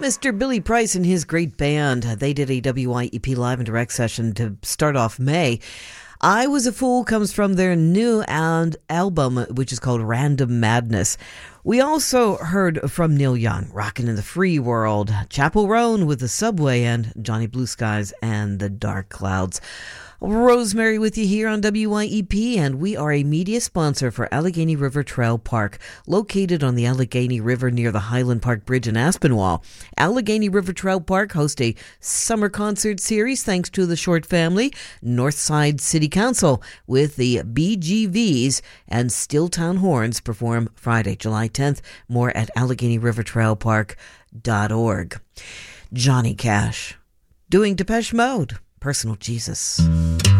Mr. Billy Price and his great band. They did a WYEP live and direct session to start off May. I Was a Fool comes from their new album, which is called Random Madness. We also heard from Neil Young, Rockin' in the Free World, Chappell Roan with The Subway, and Johnny Blue Skies and The Dark Clouds. Rosemary with you here on WYEP, and we are a media sponsor for Allegheny River Trail Park, located on the Allegheny River near the Highland Park Bridge in Aspinwall. Allegheny River Trail Park hosts a summer concert series thanks to the Short family, Northside City Council, with the BGVs and Stilltown Horns perform Friday, July 10th. More at AlleghenyRiverTrailPark.org. Johnny Cash doing Depeche Mode, Personal Jesus.